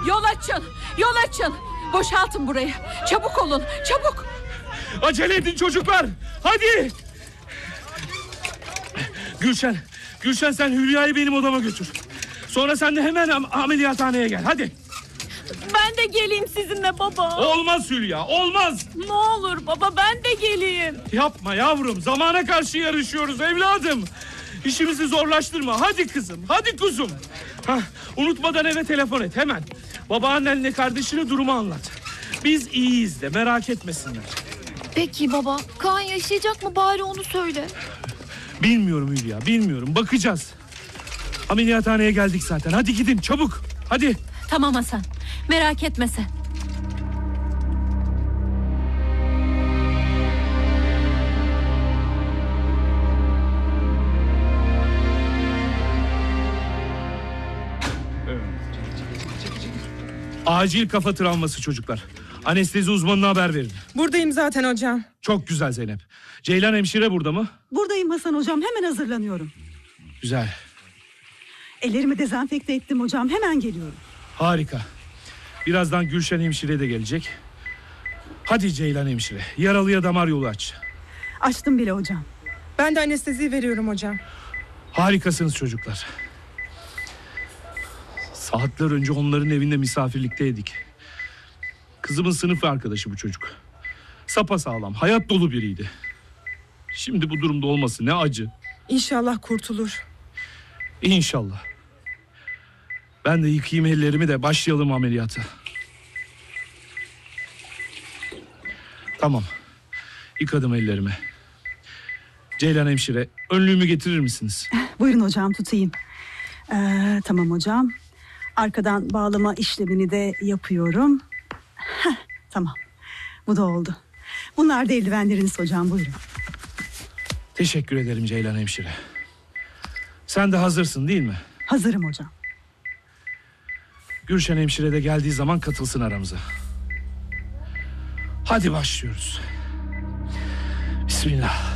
Yol açın. Yol açın. Boşaltın burayı. Çabuk olun. Çabuk. Acele edin çocuklar. Hadi. Gülşen sen Hülya'yı benim odama götür. Sonra sen de hemen ameliyathaneye gel. Hadi. Ben de geleyim sizinle baba. Olmaz Hülya, olmaz. Ne olur baba, ben de geleyim. Yapma yavrum, zamana karşı yarışıyoruz evladım. İşimizi zorlaştırma. Hadi kızım, hadi kuzum. Unutmadan eve telefon et hemen. Babaannenle kardeşine durumu anlat. Biz iyiyiz de, merak etmesinler. Peki baba, Kaan yaşayacak mı, bari onu söyle. Bilmiyorum Hülya, bilmiyorum. Bakacağız. Ameliyathaneye geldik zaten. Hadi gidin çabuk. Hadi. Tamam Hasan, merak etme sen. Acil kafa travması çocuklar. Anestezi uzmanına haber verin. Buradayım zaten hocam. Çok güzel Zeynep. Ceylan hemşire burada mı? Buradayım Hasan hocam, hemen hazırlanıyorum. Güzel. Ellerimi dezenfekte ettim hocam, hemen geliyorum. Harika. Birazdan Gülşen hemşire de gelecek. Hadi Ceylan hemşire, yaralıya damar yolu aç. Açtım bile hocam. Ben de anesteziyi veriyorum hocam. Harikasınız çocuklar. Saatler önce onların evinde misafirlikteydik. Kızımın sınıf arkadaşı bu çocuk. Sapasağlam, hayat dolu biriydi. Şimdi bu durumda olması ne acı. İnşallah kurtulur. İnşallah. Ben de yıkayayım ellerimi de başlayalım ameliyata. Tamam. Yıkadım ellerimi. Ceylan hemşire, önlüğümü getirir misiniz? Buyurun hocam, tutayım. Tamam hocam. Arkadan bağlama işlemini de yapıyorum. Tamam. Bu da oldu. Bunlar da eldivenleriniz hocam, buyurun. Teşekkür ederim Ceylan hemşire. Sen de hazırsın değil mi? Hazırım hocam. Gülşen hemşire de geldiği zaman katılsın aramıza. Hadi başlıyoruz. Bismillah.